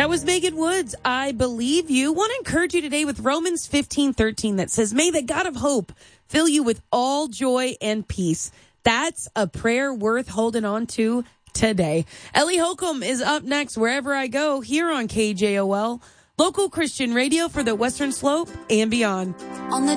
That was Megan Woods. I believe you. Want to encourage you today with Romans 15:13 that says, may the God of hope fill you with all joy and peace. That's a prayer worth holding on to today. Ellie Holcomb is up next wherever I go here on KJOL, local Christian radio for the Western Slope and beyond. On the